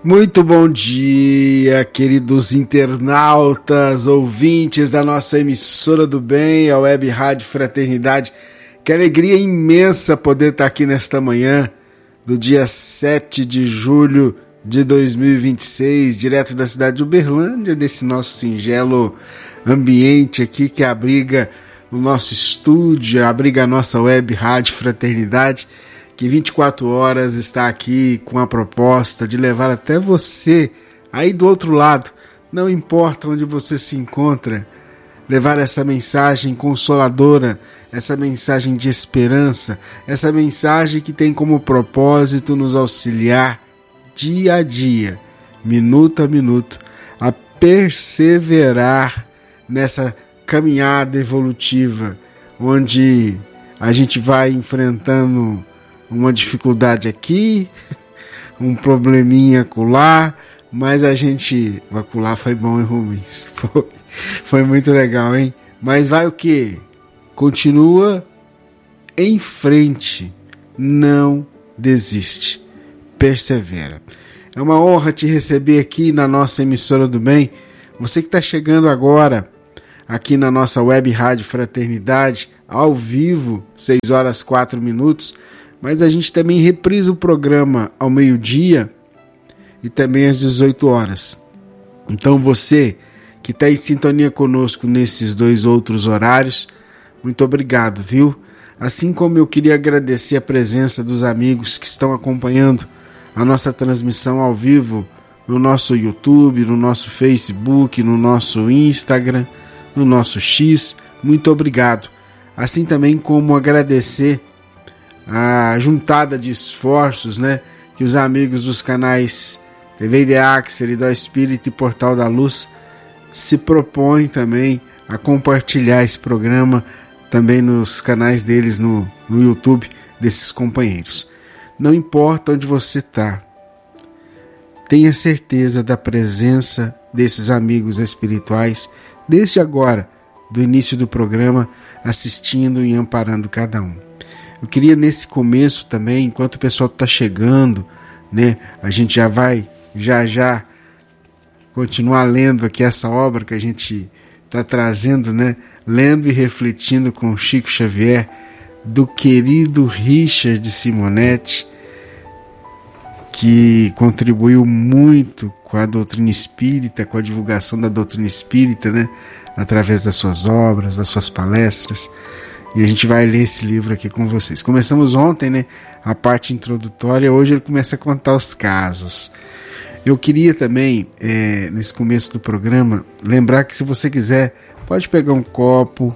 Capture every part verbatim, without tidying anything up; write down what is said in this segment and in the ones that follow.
Muito bom dia, queridos internautas, ouvintes da nossa emissora do bem, a Web Rádio Fraternidade. Que alegria imensa poder estar aqui nesta manhã do dia sete de julho de dois mil e vinte e seis, direto da cidade de Uberlândia, desse nosso singelo ambiente aqui que abriga o nosso estúdio, abriga a nossa Web Rádio Fraternidade, que vinte e quatro horas está aqui com a proposta de levar até você, aí do outro lado, não importa onde você se encontra, levar essa mensagem consoladora, essa mensagem de esperança, essa mensagem que tem como propósito nos auxiliar dia a dia, minuto a minuto, a perseverar nessa caminhada evolutiva, onde a gente vai enfrentando uma dificuldade aqui, um probleminha acolá, mas a gente... O acolá foi bom, hein, Rubens? Foi, foi muito legal, hein? Mas vai o quê? Continua em frente, não desiste, persevera. É uma honra te receber aqui na nossa emissora do bem. Você que está chegando agora aqui na nossa Web Rádio Fraternidade, ao vivo, seis horas e quatro minutos, mas a gente também reprisa o programa ao meio-dia e também às dezoito horas. Então você que está em sintonia conosco nesses dois outros horários, muito obrigado, viu? Assim como eu queria agradecer a presença dos amigos que estão acompanhando a nossa transmissão ao vivo no nosso YouTube, no nosso Facebook, no nosso Instagram, no nosso X, muito obrigado. Assim também como agradecer a juntada de esforços, né, que os amigos dos canais T V Ideac, Seridó Espírita e Portal da Luz se propõem também a compartilhar esse programa também nos canais deles no, no YouTube, desses companheiros. Não importa onde você está, tenha certeza da presença desses amigos espirituais desde agora, do início do programa, assistindo e amparando cada um. Eu queria nesse começo também, enquanto o pessoal está chegando, né, a gente já vai, já já, continuar lendo aqui essa obra que a gente está trazendo, né, lendo e refletindo com Chico Xavier, do querido Richard Simonetti, que contribuiu muito com a doutrina espírita, com a divulgação da doutrina espírita, né, através das suas obras, das suas palestras. E a gente vai ler esse livro aqui com vocês. Começamos ontem, né, a parte introdutória, hoje ele começa a contar os casos. Eu queria também, é, nesse começo do programa, lembrar que se você quiser, pode pegar um copo,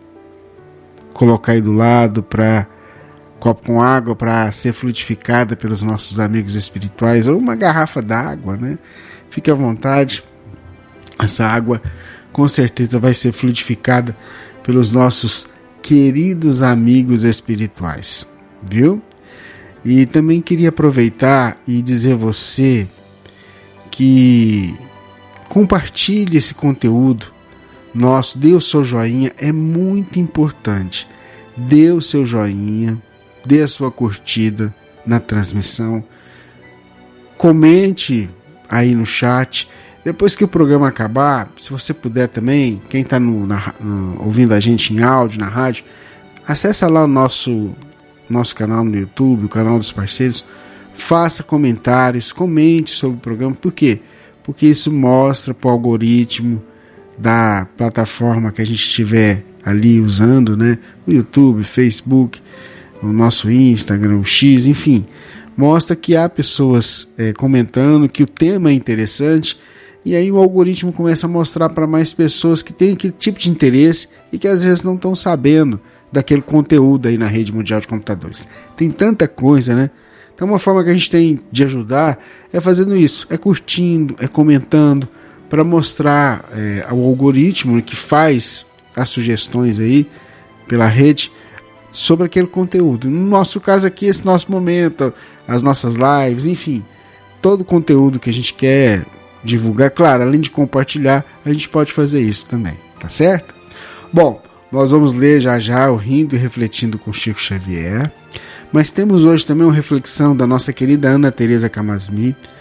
colocar aí do lado, para copo com água para ser fluidificada pelos nossos amigos espirituais, ou uma garrafa d'água, né? Fique à vontade, essa água com certeza vai ser fluidificada pelos nossos queridos amigos espirituais, viu? E também queria aproveitar e dizer a você que compartilhe esse conteúdo nosso, dê o seu joinha, é muito importante. Dê o seu joinha, dê a sua curtida na transmissão, comente aí no chat. Depois que o programa acabar, se você puder também, quem está no, no, ouvindo a gente em áudio, na rádio, acessa lá o nosso, nosso canal no YouTube, o canal dos parceiros, faça comentários, comente sobre o programa. Por quê? Porque isso mostra para o algoritmo da plataforma que a gente estiver ali usando, né? O YouTube, Facebook, o nosso Instagram, o X, enfim, mostra que há pessoas é, comentando, que o tema é interessante. E aí o algoritmo começa a mostrar para mais pessoas que têm aquele tipo de interesse e que às vezes não estão sabendo daquele conteúdo aí na rede mundial de computadores. Tem tanta coisa, né? Então uma forma que a gente tem de ajudar é fazendo isso, é curtindo, é comentando, para mostrar é, ao algoritmo que faz as sugestões aí pela rede sobre aquele conteúdo. No nosso caso aqui, esse nosso momento, as nossas lives, enfim, todo o conteúdo que a gente quer divulgar, claro, além de compartilhar, a gente pode fazer isso também, tá certo? Bom, nós vamos ler já já o Rindo e Refletindo com Chico Xavier, mas temos hoje também uma reflexão da nossa querida Ana Teresa Camasmi,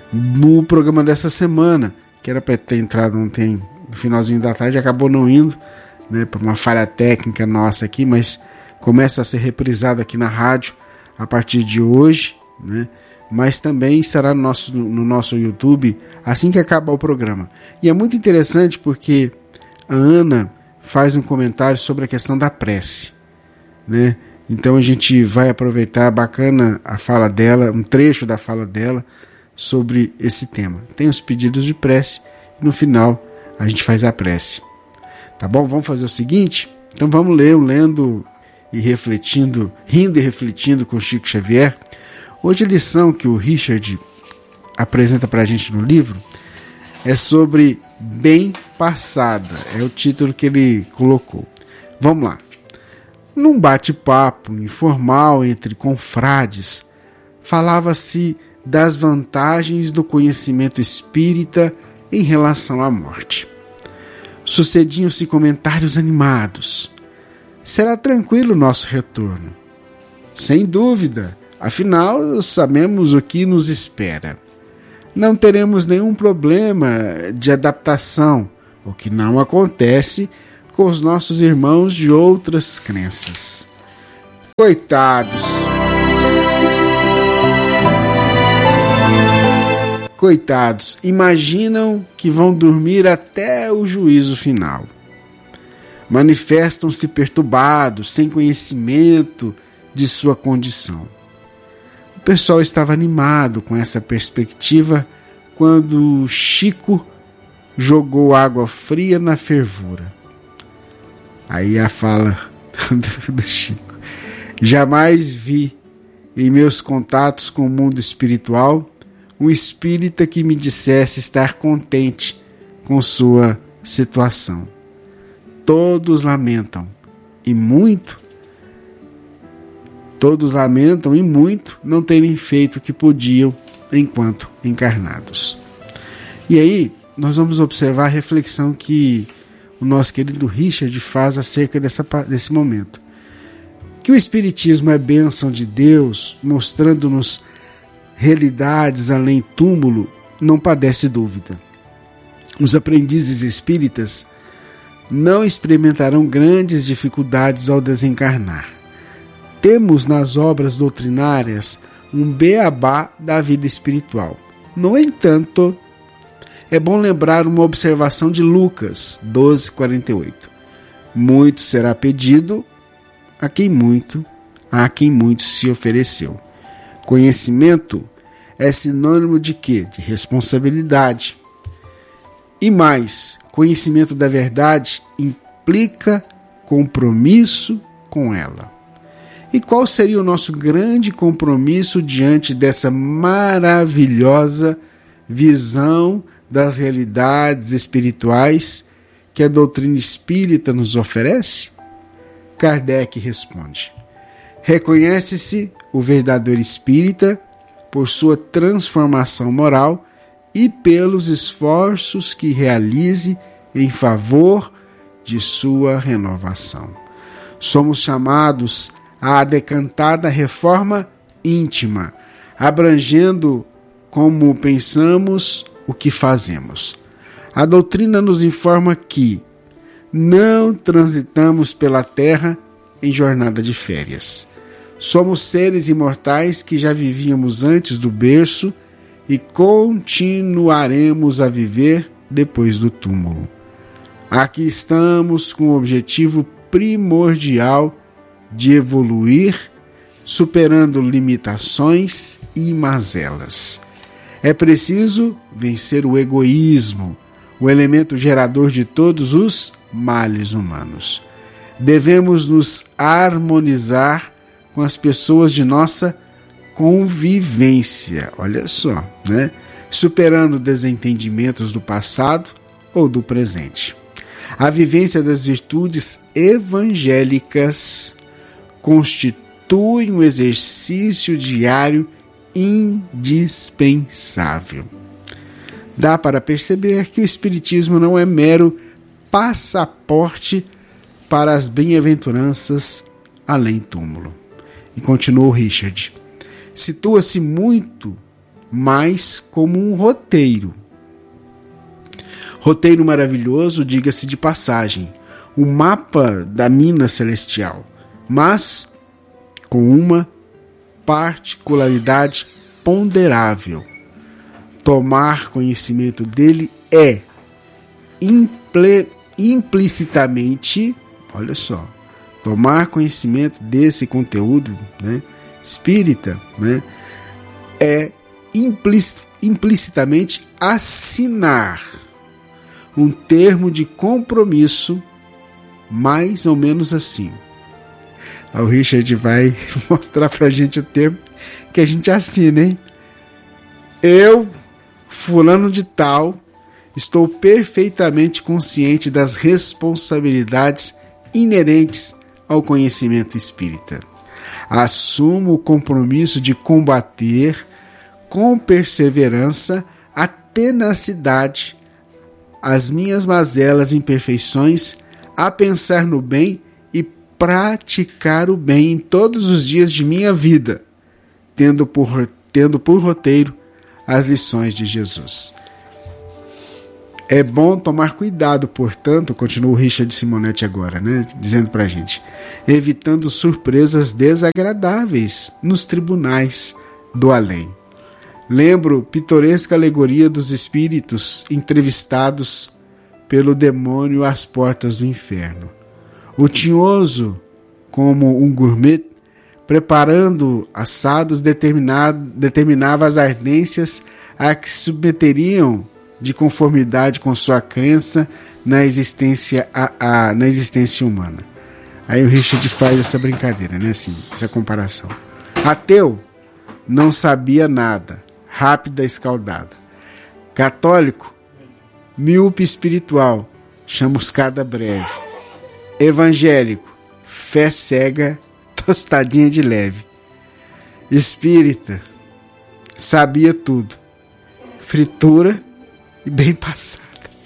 no programa dessa semana, que era para ter entrado ontem no finalzinho da tarde, acabou não indo, né, por uma falha técnica nossa aqui, mas começa a ser reprisado aqui na rádio a partir de hoje, né? Mas também estará no nosso, no nosso YouTube assim que acabar o programa. E é muito interessante porque a Ana faz um comentário sobre a questão da prece, né? Então a gente vai aproveitar, bacana a fala dela, um trecho da fala dela sobre esse tema. Tem os pedidos de prece e no final a gente faz a prece. Tá bom? Vamos fazer o seguinte? Então vamos ler o Lendo e Refletindo, Rindo e Refletindo com Chico Xavier. Hoje a lição que o Richard apresenta para a gente no livro é sobre bem passada. É o título que ele colocou. Vamos lá. Num bate-papo informal entre confrades, falava-se das vantagens do conhecimento espírita em relação à morte. Sucediam-se comentários animados. Será tranquilo o nosso retorno? Sem dúvida, afinal sabemos o que nos espera. Não teremos nenhum problema de adaptação, o que não acontece com os nossos irmãos de outras crenças. Coitados! Coitados, imaginam que vão dormir até o juízo final. Manifestam-se perturbados, sem conhecimento de sua condição. O pessoal estava animado com essa perspectiva quando Chico jogou água fria na fervura. Aí a fala do Chico. Jamais vi em meus contatos com o mundo espiritual um espírita que me dissesse estar contente com sua situação. Todos lamentam, e muito, todos lamentam e muito não terem feito o que podiam enquanto encarnados. E aí, nós vamos observar a reflexão que o nosso querido Richard faz acerca dessa, desse momento. Que o Espiritismo é bênção de Deus, mostrando-nos realidades além túmulo, não padece dúvida. Os aprendizes espíritas não experimentarão grandes dificuldades ao desencarnar. Temos nas obras doutrinárias um beabá da vida espiritual. No entanto, é bom lembrar uma observação de Lucas doze, quarenta e oito. Muito será pedido a quem muito, a quem muito se ofereceu. Conhecimento é sinônimo de quê? De responsabilidade. E mais, conhecimento da verdade implica compromisso com ela. E qual seria o nosso grande compromisso diante dessa maravilhosa visão das realidades espirituais que a doutrina espírita nos oferece? Kardec responde: reconhece-se o verdadeiro espírita por sua transformação moral e pelos esforços que realize em favor de sua renovação. Somos chamados à decantada reforma íntima, abrangendo como pensamos o que fazemos. A doutrina nos informa que não transitamos pela terra em jornada de férias. Somos seres imortais que já vivíamos antes do berço e continuaremos a viver depois do túmulo. Aqui estamos com o objetivo primordial de evoluir, superando limitações e mazelas. É preciso vencer o egoísmo, o elemento gerador de todos os males humanos. Devemos nos harmonizar com as pessoas de nossa convivência, olha só, né? Superando desentendimentos do passado ou do presente. A vivência das virtudes evangélicas constitui um exercício diário indispensável. Dá para perceber que o Espiritismo não é mero passaporte para as bem-aventuranças além túmulo. E continuou Richard. Situa-se muito mas como um roteiro. Roteiro maravilhoso, diga-se de passagem, o mapa da mina celestial, mas com uma particularidade ponderável. Tomar conhecimento dele é imple, implicitamente, olha só, tomar conhecimento desse conteúdo, né, espírita, né, é implic, implicitamente assinar um termo de compromisso, mais ou menos assim. O Richard vai mostrar pra gente o termo que a gente assina, hein? Eu, fulano de tal, estou perfeitamente consciente das responsabilidades inerentes ao conhecimento espírita. Assumo o compromisso de combater com perseverança a tenacidade as minhas mazelas e imperfeições, a pensar no bem e praticar o bem em todos os dias de minha vida, tendo por, tendo por roteiro as lições de Jesus. É bom tomar cuidado, portanto, continua o Richard Simonetti agora, né, dizendo pra gente, evitando surpresas desagradáveis nos tribunais do além. Lembro pitoresca alegoria dos espíritos entrevistados pelo demônio às portas do inferno. O tinhoso, como um gourmet, preparando assados, determinava as ardências a que se submeteriam de conformidade com sua crença na existência, a, a, na existência humana. Aí o Richard faz essa brincadeira, né? Assim, essa comparação. Ateu não sabia nada, rápida escaldada. Católico, míope espiritual, chamuscada breve. Evangélico, fé cega, tostadinha de leve. Espírita, sabia tudo, fritura e bem passada.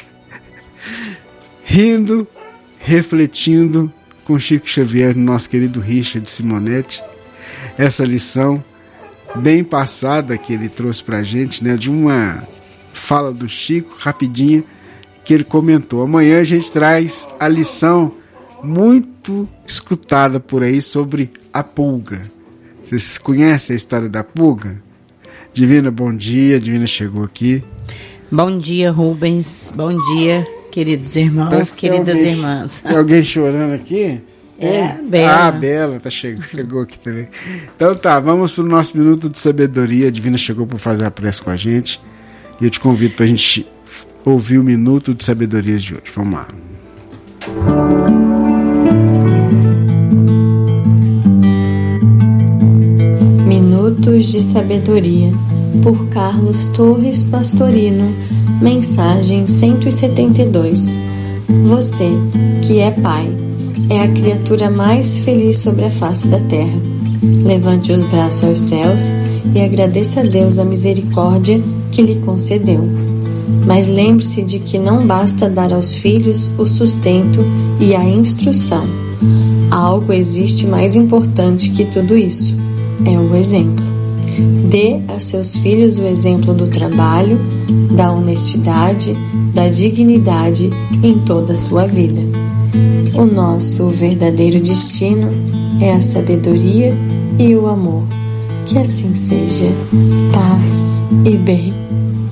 Rindo, refletindo com Chico Xavier, nosso querido Richard Simonetti, essa lição bem passada que ele trouxe pra gente, né, de uma fala do Chico, rapidinha, que ele comentou. Amanhã a gente traz a lição muito escutada por aí sobre a pulga. Vocês conhecem a história da pulga? Divina, bom dia. Divina chegou aqui. Bom dia, Rubens. Bom dia, queridos irmãos, Parece queridas alguém, irmãs. Tem alguém chorando aqui? É, a Bela. Ah, a Bela, tá, chegou, chegou aqui também. Então tá, vamos pro nosso minuto de sabedoria. A Divina chegou para fazer a prece com a gente. E eu te convido pra gente ouvir o minuto de sabedoria de hoje. Vamos lá. Minutos de Sabedoria, por Carlos Torres Pastorino. Mensagem cento e setenta e dois. Você, que é pai, é a criatura mais feliz sobre a face da terra. Levante os braços aos céus e agradeça a Deus a misericórdia que lhe concedeu. Mas lembre-se de que não basta dar aos filhos o sustento e a instrução. Algo existe mais importante que tudo isso. É o exemplo. Dê a seus filhos o exemplo do trabalho, da honestidade, da dignidade em toda a sua vida. O nosso verdadeiro destino é a sabedoria e o amor. Que assim seja. Paz e bem.